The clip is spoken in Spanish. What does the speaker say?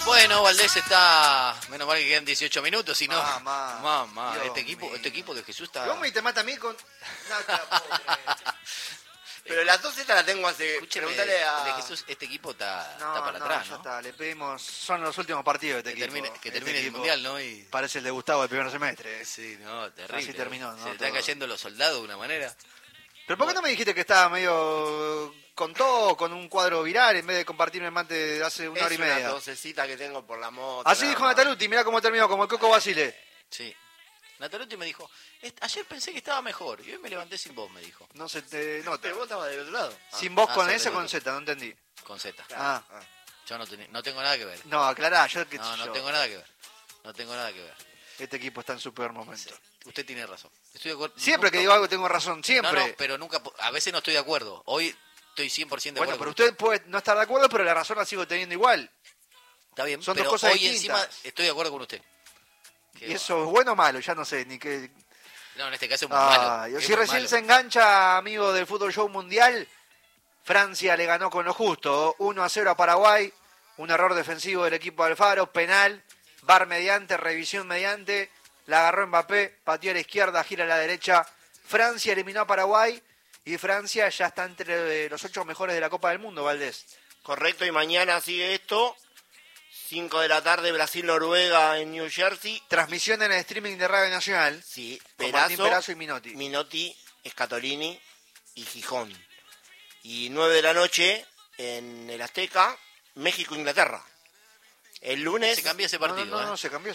Bueno, Valdés está... Menos mal que quedan 18 minutos, si no... Mamá. Este equipo de Jesús está... ¿Cómo te mata a mí con...? No te la puedo creer. Pero las dos estas las tengo hace... Escúcheme, Preguntale a... de Jesús, este equipo está para atrás, ya ¿no? está, le pedimos... Son los últimos partidos de este equipo. Que termine el equipo Mundial, ¿no? Y... Parece el de Gustavo del primer semestre. Sí, no, terrible. Así terminó, ¿no? Se están cayendo los soldados de una manera. ¿Pero por qué no me dijiste que estaba medio con todo, con un cuadro viral, en vez de compartirme el mate de hace una hora y media? Es una tosecita que tengo por la moto. Así dijo Nataluti, mirá cómo terminó, como el Coco Basile. Sí. Nataluti me dijo, ayer pensé que estaba mejor, y hoy me levanté sin voz, me dijo. No se te nota. Pero vos estabas del otro lado. ¿Sin voz con sí, S o del con otro. Z? No entendí. Con Z. Ah. Yo no tengo nada que ver. No, aclará, yo No tengo nada que ver. No tengo nada que ver. Este equipo está en su peor momento. Sí. Usted tiene razón. Estoy de acuerdo. Siempre que digo algo tengo razón, siempre. No, pero nunca, a veces no estoy de acuerdo. Hoy estoy 100% de acuerdo. Bueno, pero con usted puede no estar de acuerdo, pero la razón la sigo teniendo igual. Está bien, son pero dos cosas hoy distintas. encima estoy de acuerdo con usted. ¿Y eso es bueno o malo? Ya no sé, ni qué... No, en este caso es muy malo. Yo Es si muy recién malo. se engancha, amigo del Fútbol Show Mundial, Francia le ganó con lo justo, 1-0 a Paraguay, un error defensivo del equipo de Alfaro, penal, VAR mediante, revisión mediante, la agarró Mbappé, pateó a la izquierda, gira a la derecha, Francia eliminó a Paraguay y Francia ya está entre los 8 mejores de la Copa del Mundo, Valdés. Correcto, y mañana sigue esto. 5 de la tarde, Brasil-Noruega en New Jersey. Transmisión en el streaming de Radio Nacional. Sí, Con Martín Perazo y Minotti. Minotti, Scatolini y Gijón. Y 9 de la noche en el Azteca, México-Inglaterra. El lunes... Se cambió ese partido. No, se cambió.